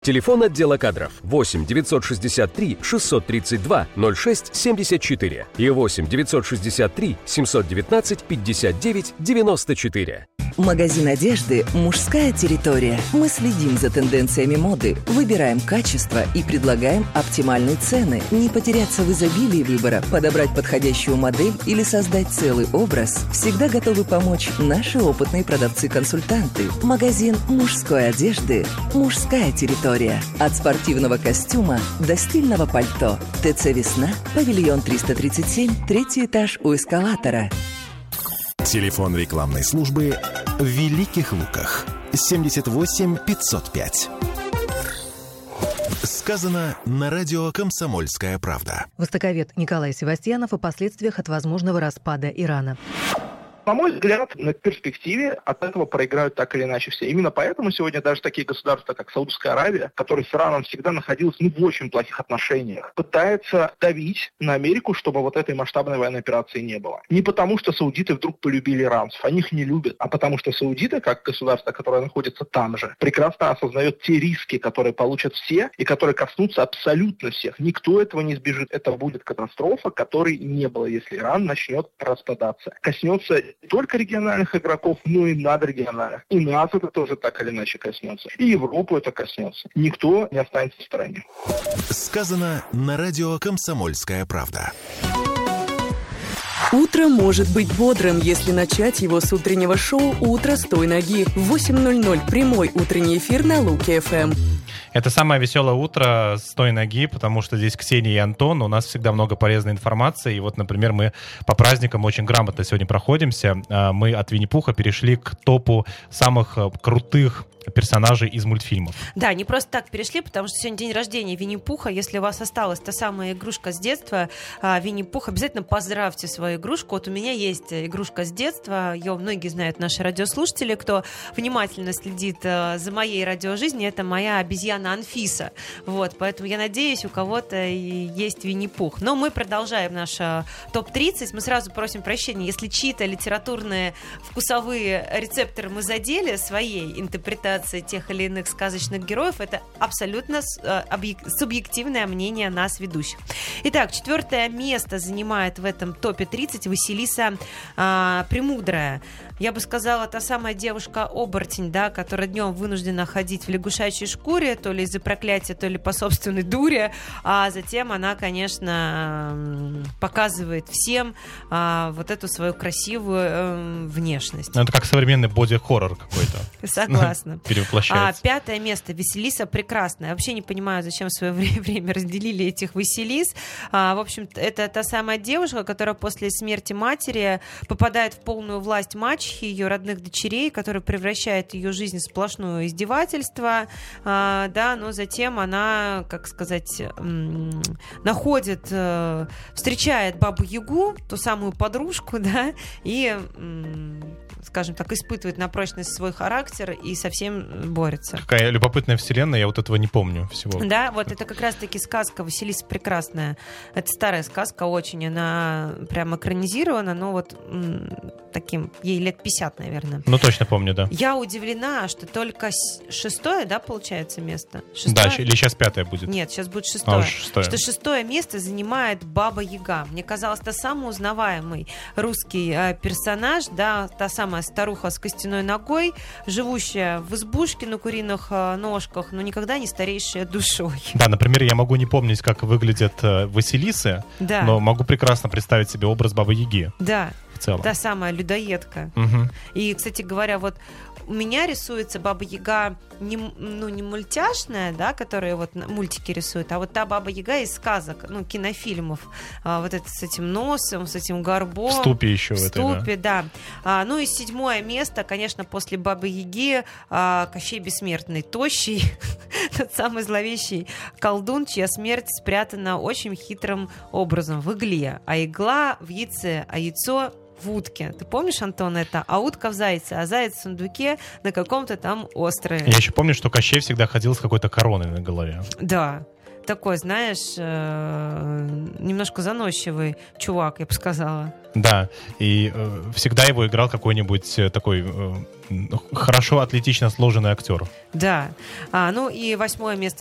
Телефон отдела кадров 8 963 632 06 74 и 8 963 719 59 94. Магазин одежды «Мужская территория». Мы следим за тенденциями моды, выбираем качество и предлагаем оптимальные цены. Не потеряться в изобилии выбора, подобрать подходящую модель или создать целый образ всегда готовы помочь наши опытные продавцы-консультанты. Магазин мужской одежды «Мужская территория». От спортивного костюма до стильного пальто. ТЦ «Весна», павильон 337, 3-й этаж у эскалатора. Телефон рекламной службы в Великих Луках 78 505. Сказано на радио «Комсомольская правда». Востоковед Николай Севастьянов о последствиях от возможного распада Ирана. На мой взгляд, на перспективе от этого проиграют так или иначе все. Именно поэтому сегодня даже такие государства, как Саудовская Аравия, которые с Ираном всегда находились в очень плохих отношениях, пытаются давить на Америку, чтобы вот этой масштабной военной операции не было. Не потому, что саудиты вдруг полюбили иранцев, они их не любят, а потому что саудиты, как государство, которое находится там же, прекрасно осознает те риски, которые получат все и которые коснутся абсолютно всех. Никто этого не избежит. Это будет катастрофа, которой не было, если Иран начнет распадаться. Коснется не только региональных игроков, но и надрегиональных. И нас это тоже так или иначе коснется. И Европу это коснется. Никто не останется в стороне. Сказано на радио «Комсомольская правда». Утро может быть бодрым, если начать его с утреннего шоу «Утро с той ноги». В 8:00 прямой утренний эфир на Луки-ФМ. Это самое веселое утро с той ноги, потому что здесь Ксения и Антон. У нас всегда много полезной информации. И вот, например, мы по праздникам очень грамотно сегодня проходимся. Мы от Винни-Пуха перешли к топу самых крутых персонажей из мультфильмов. Да, не просто так перешли, потому что сегодня день рождения Винни-Пуха. Если у вас осталась та самая игрушка с детства, Винни-Пух, обязательно поздравьте свою игрушку. Вот у меня есть игрушка с детства, ее многие знают наши радиослушатели, кто внимательно следит за моей радиожизнью, это моя обезьяна Анфиса. Вот, поэтому я надеюсь, у кого-то есть Винни-Пух. Но мы продолжаем наш топ-30. Мы сразу просим прощения, если чьи-то литературные вкусовые рецепторы мы задели своей интерпретацией тех или иных сказочных героев, это абсолютно субъективное мнение нас, ведущих. Итак, 4 место занимает в этом топе 30 Василиса Премудрая. Я бы сказала, та самая девушка-оборотень, да, которая днем вынуждена ходить в лягушачьей шкуре, то ли из-за проклятия, то ли по собственной дуре, а затем она, конечно, показывает всем вот эту свою красивую внешность. Это как современный боди-хоррор какой-то. Согласна. Перевоплощается. 5 место. Василиса Прекрасная. Я вообще не понимаю, зачем в свое время разделили этих Василис. В общем, это та самая девушка, которая после смерти матери попадает в полную власть мачехи, ее родных дочерей, которая превращает ее жизнь в сплошное издевательство. Да, но затем она, как сказать, находит, встречает Бабу-Ягу, ту самую подружку, да, и, скажем так, испытывает на прочность свой характер и со всем борется. Какая любопытная вселенная, я вот этого не помню всего. Да, вот это как раз-таки сказка «Василиса Прекрасная». Это старая сказка очень, она прям экранизирована, но вот таким, ей лет 50, наверное. Ну, точно помню, да. Я удивлена, что только 6-е, да, получается, место? 6-е? Да, или сейчас 5-е будет? Нет, сейчас будет 6-е. 6-е. Что 6-е место занимает Баба-Яга. Мне казалось, это самый узнаваемый русский персонаж, да, та самая старуха с костяной ногой, живущая в избушке на куриных ножках, но никогда не стареющая душой. Да, например, я могу не помнить, как выглядят Василисы, да, но могу прекрасно представить себе образ Бабы-Яги. Да. Целом. Та самая людоедка. Угу. И, кстати говоря, вот у меня рисуется Баба-Яга не мультяшная, да, которая вот мультики рисует, а вот та Баба-Яга из сказок, кинофильмов. Вот это с этим носом, с этим горбом. В ступе еще. В ступе, да. Ну и 7-е место, конечно, после Бабы-Яги Кощей Бессмертный. Тощий, тот самый зловещий колдун, чья смерть спрятана очень хитрым образом в игле. А игла в яйце, а яйцо в утке. Ты помнишь, Антон, это? А утка в зайце, а заяц в сундуке на каком-то там острове. Я еще помню, что Кощей всегда ходил с какой-то короной на голове. Да. такой, знаешь, немножко заносчивый чувак, я бы сказала. Да, и всегда его играл какой-нибудь такой хорошо атлетично сложенный актер. Да. Ну и 8 место